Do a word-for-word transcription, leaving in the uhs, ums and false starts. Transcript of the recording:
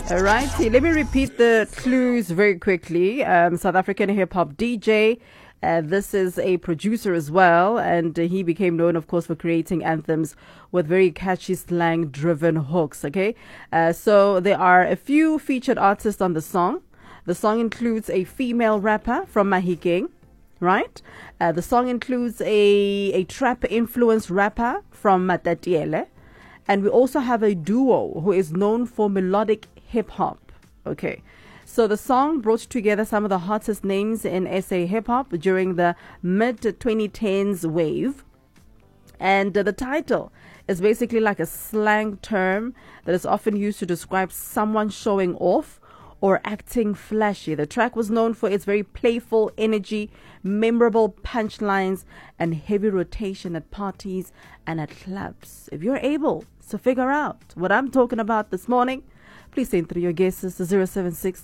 All right, see, let me repeat the clues very quickly. Um, South African hip hop D J. Uh, this is a producer as well, and uh, he became known, of course, for creating anthems with very catchy slang-driven hooks. Okay, uh, so there are a few featured artists on the song. The song includes a female rapper from Mahikeng, right? Uh, the song includes a a trap-influenced rapper from Matatiele, and we also have a duo who is known for melodic hip hop. Okay. So the song brought together some of the hottest names in S A hip hop during the mid twenty tens wave. And uh, the title is basically like a slang term that is often used to describe someone showing off or acting flashy. The track was known for its very playful energy, memorable punchlines, and heavy rotation at parties and at clubs. If you're able to figure out what I'm talking about this morning, please send through your guesses to zero seven six